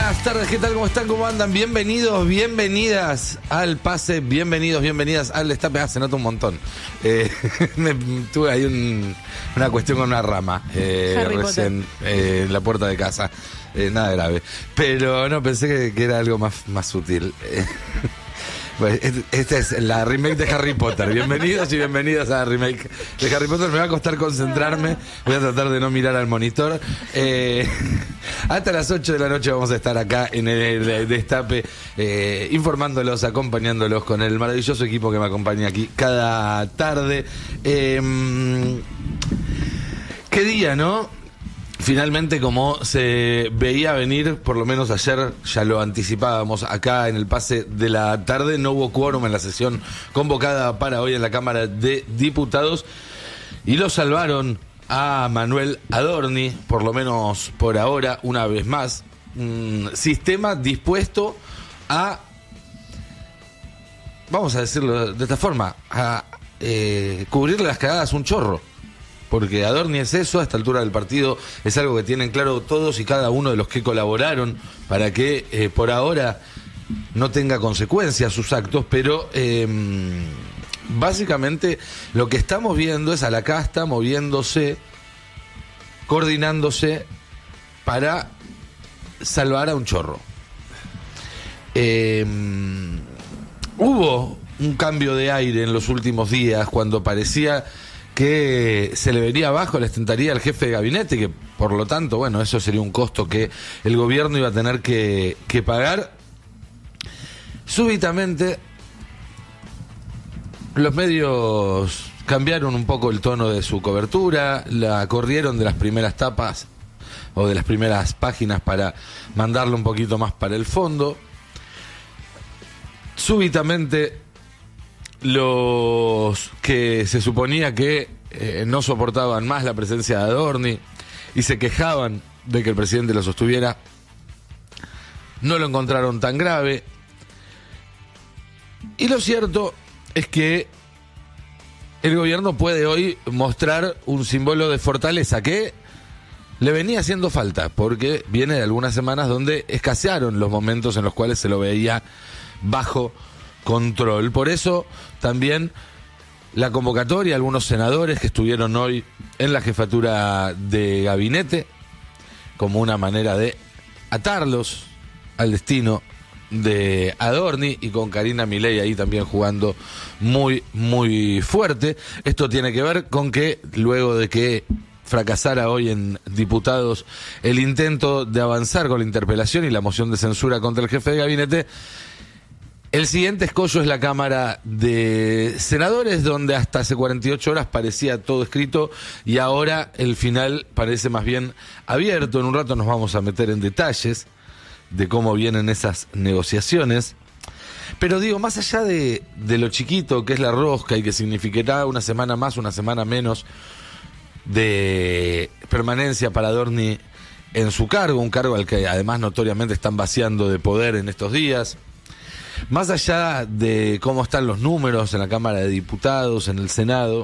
Buenas tardes, ¿qué tal? ¿Cómo están? ¿Cómo andan? Bienvenidos, bienvenidas al pase, bienvenidos, bienvenidas al destape. Se nota un montón. Tuve ahí una cuestión con una rama recién en la puerta de casa. Nada grave. Pero no, pensé que era algo más sutil. Pues esta es la remake de Harry Potter. Bienvenidos y bienvenidas a la remake de Harry Potter. Me va a costar concentrarme. Voy a tratar de no mirar al monitor. Hasta las 8 de la noche vamos a estar acá en el destape, informándolos, acompañándolos con el maravilloso equipo que me acompaña aquí cada tarde. ¿Qué día, no? Finalmente, como se veía venir, por lo menos ayer ya lo anticipábamos acá en el pase de la tarde, no hubo quórum en la sesión convocada para hoy en la Cámara de Diputados y lo salvaron a Manuel Adorni, por lo menos por ahora, una vez más. Sistema dispuesto a, vamos a decirlo de esta forma, a cubrirle las cagadas a un chorro. Porque Adorni es eso, a esta altura del partido es algo que tienen claro todos y cada uno de los que colaboraron para que por ahora no tenga consecuencias sus actos, pero básicamente lo que estamos viendo es a la casta moviéndose, coordinándose para salvar a un chorro. Hubo un cambio de aire en los últimos días cuando parecía que se le venía abajo la estantería al jefe de gabinete, que por lo tanto, bueno, eso sería un costo que el gobierno iba a tener que pagar. Súbitamente, los medios cambiaron un poco el tono de su cobertura, la corrieron de las primeras tapas o de las primeras páginas para mandarlo un poquito más para el fondo. Súbitamente, los que se suponía que no soportaban más la presencia de Adorni y se quejaban de que el presidente lo sostuviera, no lo encontraron tan grave. Y lo cierto es que el gobierno puede hoy mostrar un símbolo de fortaleza que le venía haciendo falta, porque viene de algunas semanas donde escasearon los momentos en los cuales se lo veía bajo control. Por eso también la convocatoria, algunos senadores que estuvieron hoy en la jefatura de gabinete, como una manera de atarlos al destino de Adorni, y con Karina Milei ahí también jugando muy, muy fuerte. Esto tiene que ver con que luego de que fracasara hoy en diputados el intento de avanzar con la interpelación y la moción de censura contra el jefe de gabinete, el siguiente escollo es la Cámara de Senadores, donde hasta hace 48 horas parecía todo escrito y ahora el final parece más bien abierto. En un rato nos vamos a meter en detalles de cómo vienen esas negociaciones. Pero digo, más allá de lo chiquito que es la rosca y que significará una semana más, una semana menos de permanencia para Adorni en su cargo, un cargo al que además notoriamente están vaciando de poder en estos días. Más allá de cómo están los números en la Cámara de Diputados, en el Senado,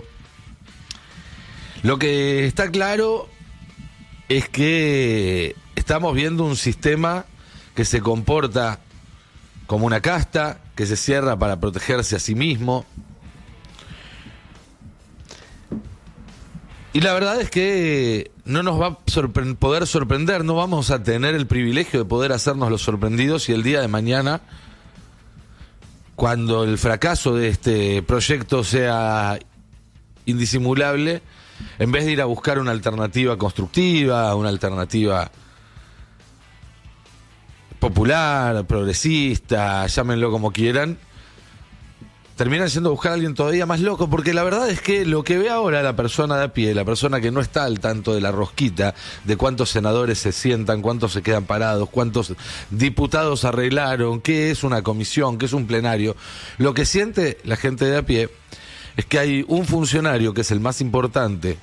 lo que está claro es que estamos viendo un sistema que se comporta como una casta, que se cierra para protegerse a sí mismo. Y la verdad es que no nos va a poder sorprender, no vamos a tener el privilegio de poder hacernos los sorprendidos y el día de mañana, cuando el fracaso de este proyecto sea indisimulable, en vez de ir a buscar una alternativa constructiva, una alternativa popular, progresista, llámenlo como quieran, terminan siendo buscar a alguien todavía más loco, porque la verdad es que lo que ve ahora la persona de a pie, la persona que no está al tanto de la rosquita, de cuántos senadores se sientan, cuántos se quedan parados, cuántos diputados arreglaron, qué es una comisión, qué es un plenario, lo que siente la gente de a pie es que hay un funcionario que es el más importante,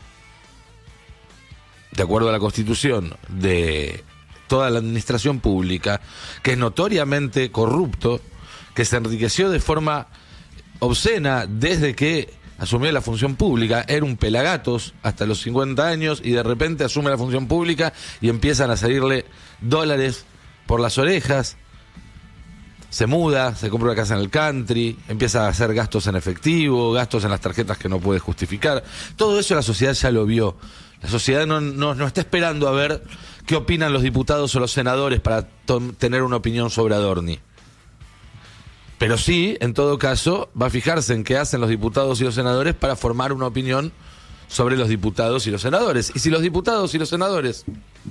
de acuerdo a la Constitución, de toda la administración pública, que es notoriamente corrupto, que se enriqueció de forma obscena desde que asumió la función pública, era un pelagatos hasta los 50 años y de repente asume la función pública y empiezan a salirle dólares por las orejas, se muda, se compra una casa en el country, empieza a hacer gastos en efectivo, gastos en las tarjetas que no puede justificar. Todo eso la sociedad ya lo vio. La sociedad no está esperando a ver qué opinan los diputados o los senadores para tener una opinión sobre Adorni. Pero sí, en todo caso, va a fijarse en qué hacen los diputados y los senadores para formar una opinión sobre los diputados y los senadores. Y si los diputados y los senadores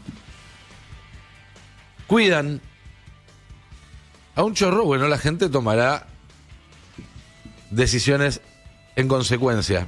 cuidan a un chorro, bueno, la gente tomará decisiones en consecuencia.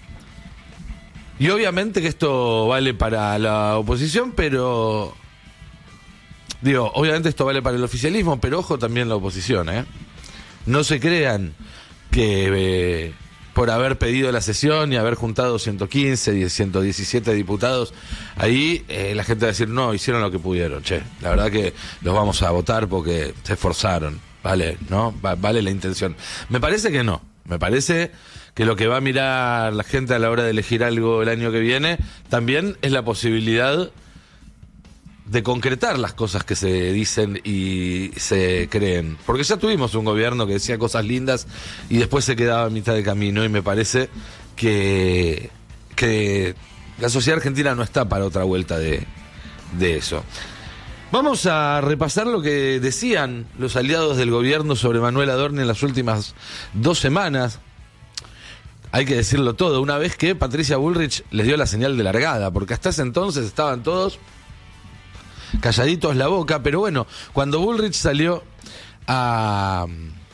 Y obviamente que esto vale para la oposición, pero... Digo, obviamente esto vale para el oficialismo, pero ojo también la oposición, ¿eh? No se crean que por haber pedido la sesión y haber juntado 115, 117 diputados, ahí la gente va a decir, no, hicieron lo que pudieron, che. La verdad que los vamos a votar porque se esforzaron, ¿vale? ¿No? Vale la intención. Me parece que no. Me parece que lo que va a mirar la gente a la hora de elegir algo el año que viene también es la posibilidad de concretar las cosas que se dicen y se creen. Porque ya tuvimos un gobierno que decía cosas lindas y después se quedaba a mitad de camino, y me parece que la sociedad argentina no está para otra vuelta de eso. Vamos a repasar lo que decían los aliados del gobierno sobre Manuel Adorni en las últimas 2 semanas. Hay que decirlo todo, una vez que Patricia Bullrich les dio la señal de largada, porque hasta ese entonces estaban todos calladitos la boca, pero bueno, cuando Bullrich salió a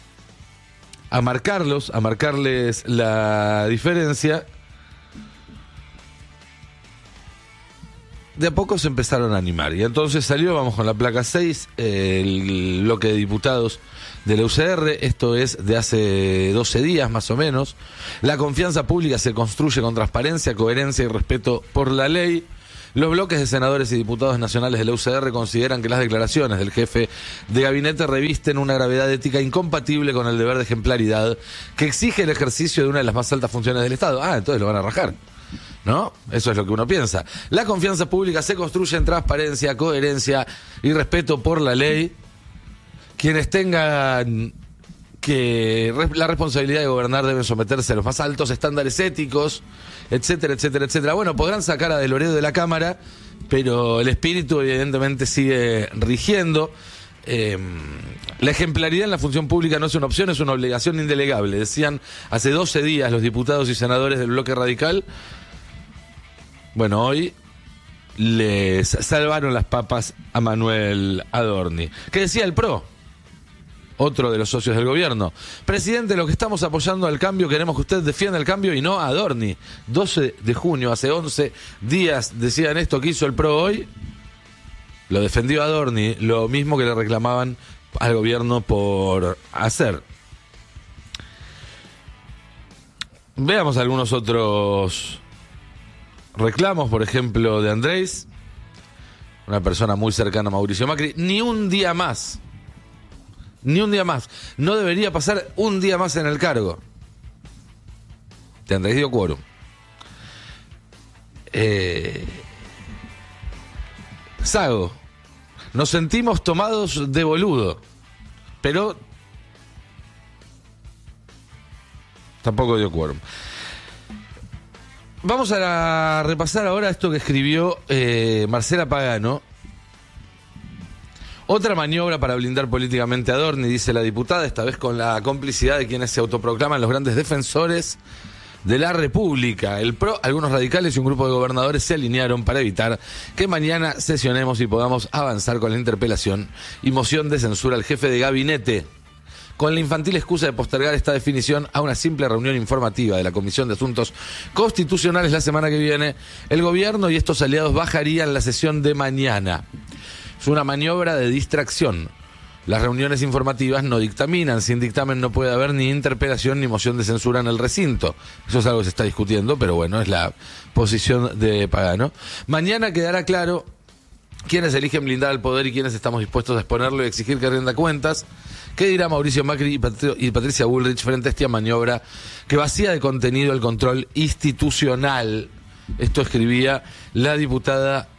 marcarles la diferencia, de a poco se empezaron a animar. Y entonces salió, vamos con la placa 6, el bloque de diputados de la UCR, esto es de hace 12 días más o menos. La confianza pública se construye con transparencia, coherencia y respeto por la ley. Los bloques de senadores y diputados nacionales de la UCR consideran que las declaraciones del jefe de gabinete revisten una gravedad ética incompatible con el deber de ejemplaridad que exige el ejercicio de una de las más altas funciones del Estado. Ah, entonces lo van a rajar, ¿no? Eso es lo que uno piensa. La confianza pública se construye en transparencia, coherencia y respeto por la ley. Quienes tengan la responsabilidad de gobernar deben someterse a los más altos estándares éticos, etcétera, etcétera, etcétera. Bueno, podrán sacar a De Loredo de la Cámara, pero el espíritu evidentemente sigue rigiendo. La ejemplaridad en la función pública no es una opción, es una obligación indelegable. Decían hace 12 días los diputados y senadores del bloque radical. Bueno, hoy les salvaron las papas a Manuel Adorni. ¿Qué decía el PRO? Otro de los socios del gobierno. Presidente, lo que estamos apoyando al cambio, queremos que usted defienda el cambio y no a Adorni. 12 de junio, hace 11 días, decían esto que hizo el PRO hoy. Lo defendió Adorni, lo mismo que le reclamaban al gobierno por hacer. Veamos algunos otros reclamos, por ejemplo, de Andrés, una persona muy cercana a Mauricio Macri. Ni un día más. Ni un día más. No debería pasar un día más en el cargo. De Andrés dio quórum. Sago. Nos sentimos tomados de boludo. Pero tampoco dio quórum. Vamos a repasar ahora esto que escribió Marcela Pagano. Otra maniobra para blindar políticamente a Adorni, dice la diputada, esta vez con la complicidad de quienes se autoproclaman los grandes defensores de la República. El PRO, algunos radicales y un grupo de gobernadores se alinearon para evitar que mañana sesionemos y podamos avanzar con la interpelación y moción de censura al jefe de gabinete, con la infantil excusa de postergar esta definición a una simple reunión informativa de la Comisión de Asuntos Constitucionales la semana que viene. El gobierno y estos aliados bajarían la sesión de mañana. Es una maniobra de distracción. Las reuniones informativas no dictaminan. Sin dictamen no puede haber ni interpelación ni moción de censura en el recinto. Eso es algo que se está discutiendo, pero bueno, es la posición de Pagano. Mañana quedará claro quiénes eligen blindar al poder y quiénes estamos dispuestos a exponerlo y exigir que rinda cuentas. ¿Qué dirá Mauricio Macri y Patricia Bullrich frente a esta maniobra que vacía de contenido el control institucional? Esto escribía la diputada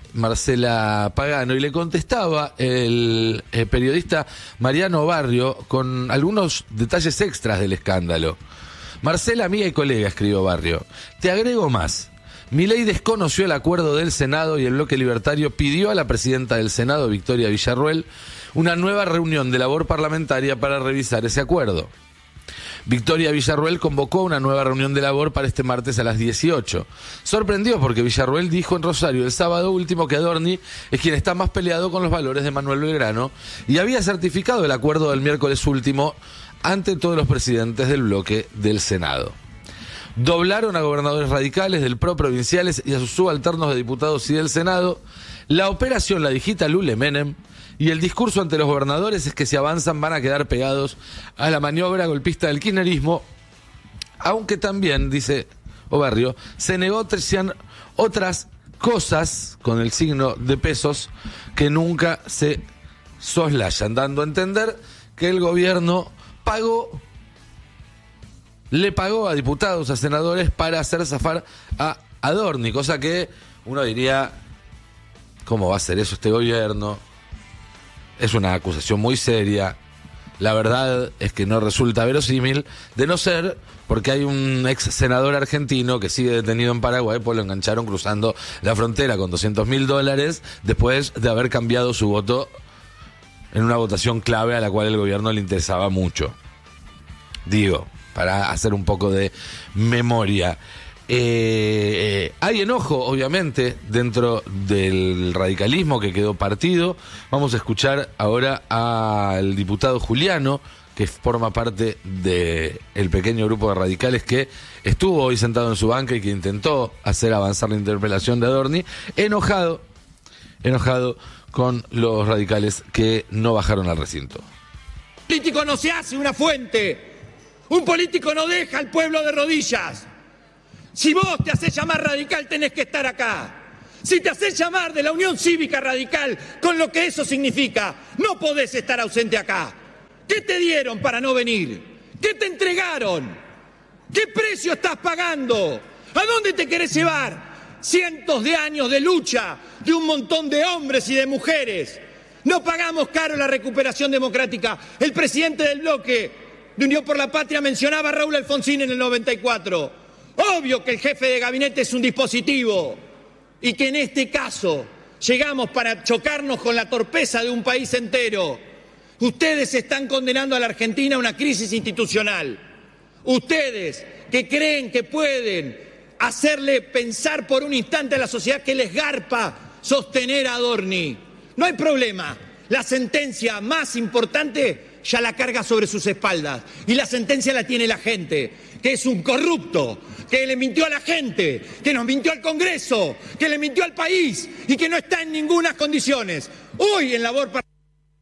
Marcela Pagano, y le contestaba el periodista Mariano Barrio con algunos detalles extras del escándalo. Marcela, amiga y colega, escribió Barrio. Te agrego más. Milei desconoció el acuerdo del Senado y el bloque libertario pidió a la presidenta del Senado, Victoria Villarruel, una nueva reunión de labor parlamentaria para revisar ese acuerdo. Victoria Villarruel convocó una nueva reunión de labor para este martes a las 18. Sorprendió porque Villarruel dijo en Rosario el sábado último que Adorni es quien está más peleado con los valores de Manuel Belgrano y había certificado el acuerdo del miércoles último ante todos los presidentes del bloque del Senado. Doblaron a gobernadores radicales, del PRO provinciales y a sus subalternos de diputados y del Senado. La operación la digita Lule Menem y el discurso ante los gobernadores es que si avanzan van a quedar pegados a la maniobra golpista del kirchnerismo, aunque también, dice Obarrio, se negocian otras cosas con el signo de pesos que nunca se soslayan, dando a entender que el gobierno le pagó a diputados, a senadores para hacer zafar a Adorni, cosa que uno diría, ¿cómo va a ser eso este gobierno? Es una acusación muy seria. La verdad es que no resulta verosímil, de no ser porque hay un ex senador argentino que sigue detenido en Paraguay, pues lo engancharon cruzando la frontera con $200.000 después de haber cambiado su voto en una votación clave a la cual el gobierno le interesaba mucho. Digo, para hacer un poco de memoria. Hay enojo, obviamente, dentro del radicalismo que quedó partido. Vamos a escuchar ahora al diputado Juliano, que forma parte del pequeño grupo de radicales que estuvo hoy sentado en su banca y que intentó hacer avanzar la interpelación de Adorni, enojado con los radicales que no bajaron al recinto. Un político no se hace una fuente, un político no deja al pueblo de rodillas. Si vos te hacés llamar radical, tenés que estar acá. Si te hacés llamar de la Unión Cívica Radical, con lo que eso significa, no podés estar ausente acá. ¿Qué te dieron para no venir? ¿Qué te entregaron? ¿Qué precio estás pagando? ¿A dónde te querés llevar? Cientos de años de lucha de un montón de hombres y de mujeres. No pagamos caro la recuperación democrática. El presidente del bloque de Unión por la Patria mencionaba a Raúl Alfonsín en el 94. Obvio que el jefe de gabinete es un dispositivo y que en este caso llegamos para chocarnos con la torpeza de un país entero. Ustedes están condenando a la Argentina a una crisis institucional. Ustedes que creen que pueden hacerle pensar por un instante a la sociedad que les garpa sostener a Adorni. No hay problema. La sentencia más importante ya la carga sobre sus espaldas. Y la sentencia la tiene la gente, que es un corrupto, que le mintió a la gente, que nos mintió al Congreso, que le mintió al país y que no está en ninguna condiciones. Hoy en labor para...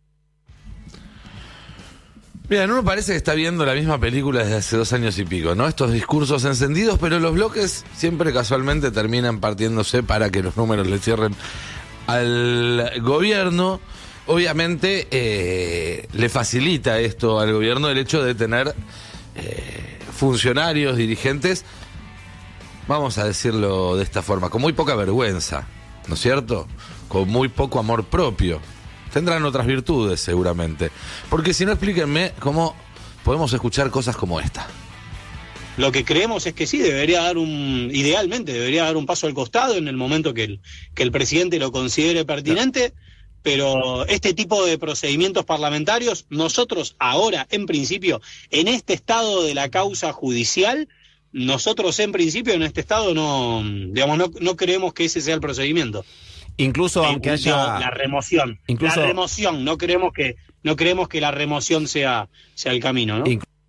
Bien, uno parece que está viendo la misma película desde hace 2 años y pico, ¿no? Estos discursos encendidos, pero los bloques siempre casualmente terminan partiéndose para que los números le cierren al gobierno. Obviamente le facilita esto al gobierno el hecho de tener funcionarios, dirigentes, vamos a decirlo de esta forma, con muy poca vergüenza, ¿no es cierto? Con muy poco amor propio. Tendrán otras virtudes seguramente, porque si no, explíquenme cómo podemos escuchar cosas como esta. Lo que creemos es que sí, idealmente debería dar un paso al costado en el momento que el presidente lo considere pertinente, pero este tipo de procedimientos parlamentarios, nosotros ahora, en principio, en este estado de la causa judicial, nosotros en principio en este estado no creemos que ese sea el procedimiento. Incluso aunque haya la remoción, no creemos que la remoción sea el camino, ¿no?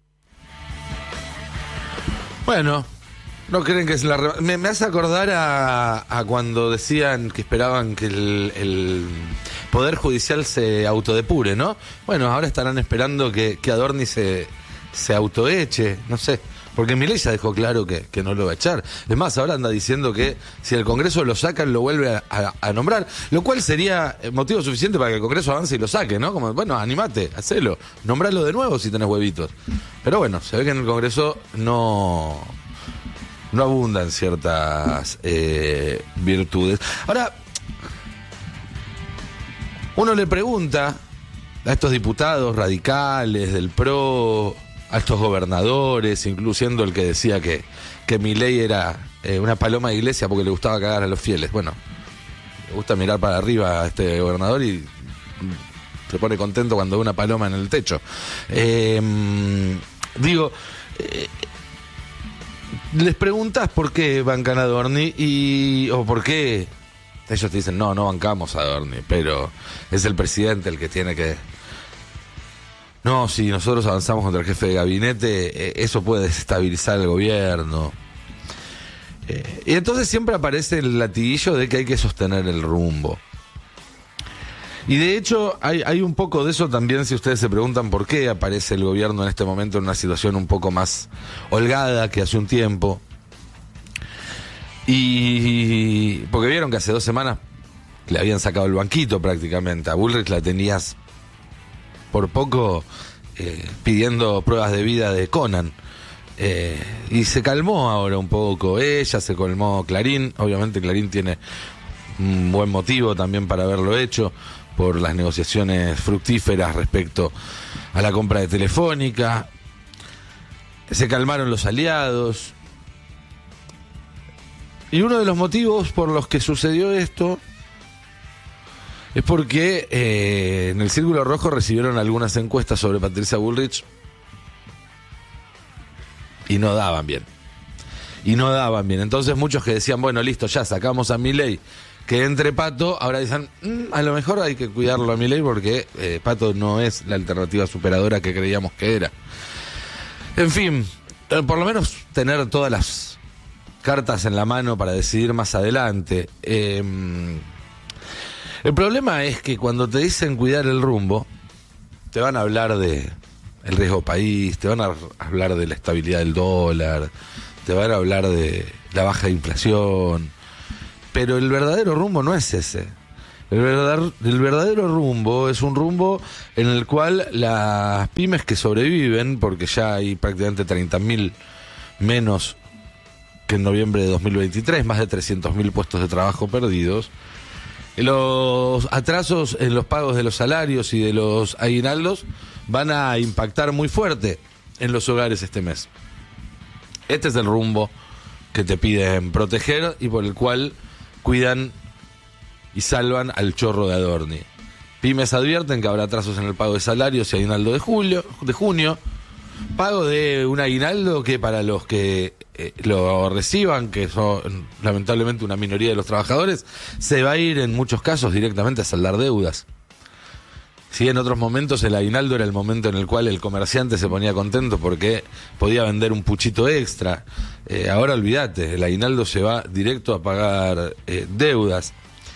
Bueno, no creen que es me hace acordar a cuando decían que esperaban que el Poder Judicial se autodepure, ¿no? Bueno, ahora estarán esperando que Adorni se autoeche, no sé. Porque Milei ya dejó claro que no lo va a echar. Es más, ahora anda diciendo que si el Congreso lo saca, lo vuelve a nombrar. Lo cual sería motivo suficiente para que el Congreso avance y lo saque, ¿no? Como, bueno, animate, hacelo. Nombralo de nuevo si tenés huevitos. Pero bueno, se ve que en el Congreso no abundan ciertas virtudes. Ahora, uno le pregunta a estos diputados radicales del PRO, a estos gobernadores, incluyendo el que decía que Milei era una paloma de iglesia porque le gustaba cagar a los fieles. Bueno, le gusta mirar para arriba a este gobernador y se pone contento cuando ve una paloma en el techo. Les preguntas por qué bancan a Adorni o por qué ellos te dicen no bancamos a Adorni, pero es el presidente el que tiene que... No, si nosotros avanzamos contra el jefe de gabinete, eso puede desestabilizar el gobierno. Y entonces siempre aparece el latiguillo de que hay que sostener el rumbo. Y de hecho hay un poco de eso también si ustedes se preguntan por qué aparece el gobierno en este momento en una situación un poco más holgada que hace un tiempo. Y porque vieron que hace 2 semanas le habían sacado el banquito prácticamente. A Bullrich la tenías por poco pidiendo pruebas de vida de Conan. Y se calmó ahora un poco ella, se calmó Clarín. Obviamente Clarín tiene un buen motivo también para haberlo hecho, por las negociaciones fructíferas respecto a la compra de Telefónica. Se calmaron los aliados. Y uno de los motivos por los que sucedió esto es porque en el Círculo Rojo recibieron algunas encuestas sobre Patricia Bullrich y no daban bien. Entonces muchos que decían, bueno, listo, ya sacamos a Milei, que entre Pato, ahora dicen, a lo mejor hay que cuidarlo a Milei porque Pato no es la alternativa superadora que creíamos que era. En fin, por lo menos tener todas las cartas en la mano para decidir más adelante. El problema es que cuando te dicen cuidar el rumbo, te van a hablar de el riesgo país, te van a hablar de la estabilidad del dólar, te van a hablar de la baja inflación, pero el verdadero rumbo no es ese. El verdadero rumbo es un rumbo en el cual las pymes que sobreviven, porque ya hay prácticamente 30.000 menos que en noviembre de 2023, más de 300.000 puestos de trabajo perdidos. Los atrasos en los pagos de los salarios y de los aguinaldos van a impactar muy fuerte en los hogares este mes. Este es el rumbo que te piden proteger y por el cual cuidan y salvan al chorro de Adorni. Pymes advierten que habrá atrasos en el pago de salarios y aguinaldo de junio. Pago de un aguinaldo que para los que lo reciban, que son lamentablemente una minoría de los trabajadores, se va a ir en muchos casos directamente a saldar deudas. Si en otros momentos el aguinaldo era el momento en el cual el comerciante se ponía contento porque podía vender un puchito extra, ahora olvídate, el aguinaldo se va directo a pagar deudas.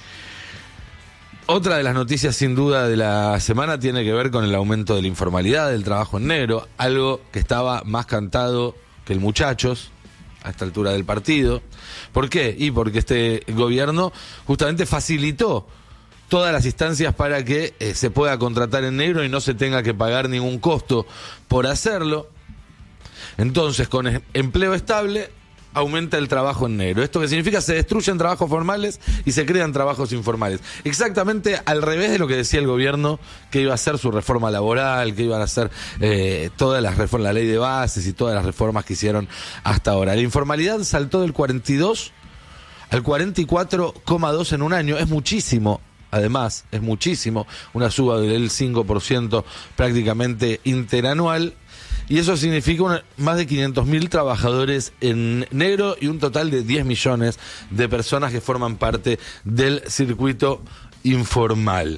Otra de las noticias sin duda de la semana tiene que ver con el aumento de la informalidad, del trabajo en negro, algo que estaba más cantado que el muchachos a esta altura del partido. ¿Por qué? Y porque este gobierno justamente facilitó todas las instancias para que se pueda contratar en negro y no se tenga que pagar ningún costo por hacerlo. Entonces, con empleo estable, aumenta el trabajo en negro. ¿Esto qué significa? Se destruyen trabajos formales y se crean trabajos informales. Exactamente al revés de lo que decía el gobierno que iba a hacer su reforma laboral, que iban a hacer todas las reformas, la ley de bases y todas las reformas que hicieron hasta ahora. La informalidad saltó del 42 al 44,2 en un año. Es muchísimo. Además, es muchísimo. Una suba del 5% prácticamente interanual. Y eso significa más de 500.000 trabajadores en negro y un total de 10 millones de personas que forman parte del circuito informal.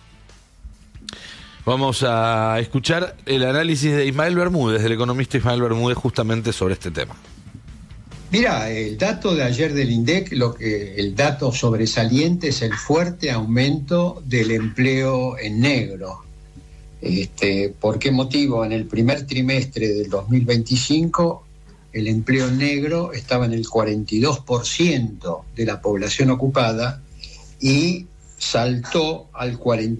Vamos a escuchar el análisis de Ismael Bermúdez, del economista Ismael Bermúdez, justamente sobre este tema. Mira, el dato de ayer del INDEC, el dato sobresaliente es el fuerte aumento del empleo en negro. ¿Por qué motivo? En el primer trimestre del 2025 el empleo negro estaba en el 42% de la población ocupada y saltó al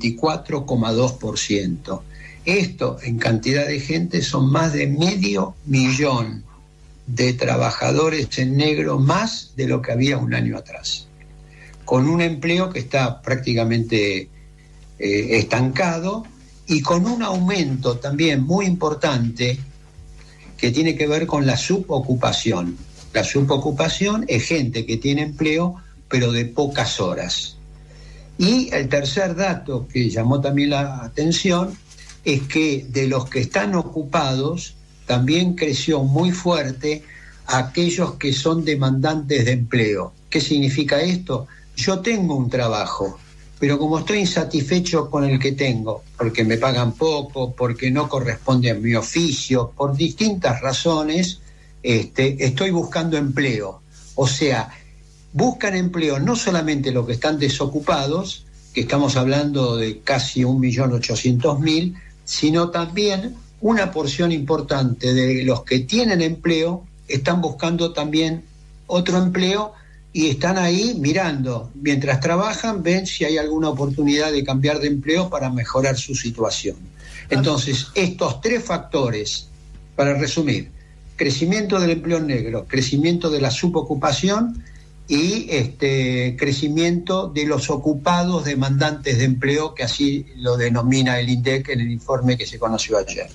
44,2%. Esto en cantidad de gente son más de 500.000 de trabajadores en negro, más de lo que había un año atrás, con un empleo que está prácticamente estancado y con un aumento también muy importante que tiene que ver con la subocupación. La subocupación es gente que tiene empleo, pero de pocas horas. Y el tercer dato que llamó también la atención es que de los que están ocupados, también creció muy fuerte aquellos que son demandantes de empleo. ¿Qué significa esto? Yo tengo un trabajo, pero como estoy insatisfecho con el que tengo, porque me pagan poco, porque no corresponde a mi oficio, por distintas razones, estoy buscando empleo. O sea, buscan empleo no solamente los que están desocupados, que estamos hablando de casi 1.800.000, sino también una porción importante de los que tienen empleo están buscando también otro empleo y están ahí mirando. Mientras trabajan, ven si hay alguna oportunidad de cambiar de empleo para mejorar su situación. Entonces, estos tres factores, para resumir, crecimiento del empleo negro, crecimiento de la subocupación y crecimiento de los ocupados demandantes de empleo, que así lo denomina el INDEC en el informe que se conoció ayer.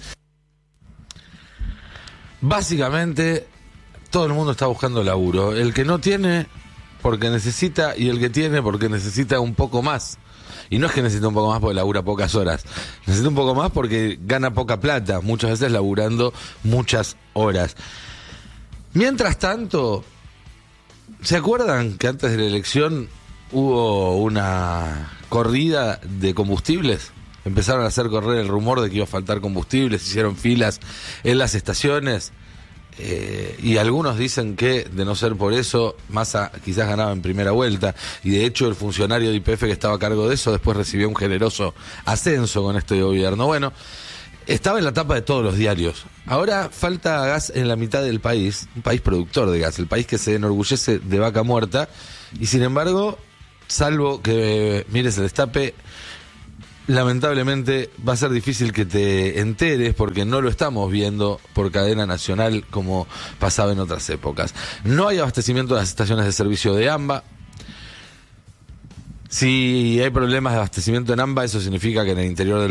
Básicamente, todo el mundo está buscando laburo. El que no tiene, porque necesita, y el que tiene, porque necesita un poco más. Y no es que necesita un poco más porque labura pocas horas. Necesita un poco más porque gana poca plata, muchas veces laburando muchas horas. Mientras tanto, ¿se acuerdan que antes de la elección hubo una corrida de combustibles? Empezaron a hacer correr el rumor de que iba a faltar combustibles, hicieron filas en las estaciones, y algunos dicen que, de no ser por eso, Massa quizás ganaba en primera vuelta, y de hecho el funcionario de YPF que estaba a cargo de eso después recibió un generoso ascenso con este gobierno. Bueno, estaba en la tapa de todos los diarios. Ahora falta gas en la mitad del país, un país productor de gas, el país que se enorgullece de Vaca Muerta, y sin embargo, salvo que mires el destape, lamentablemente va a ser difícil que te enteres porque no lo estamos viendo por cadena nacional como pasaba en otras épocas. No hay abastecimiento de las estaciones de servicio de AMBA. Si hay problemas de abastecimiento en AMBA, eso significa que en el interior del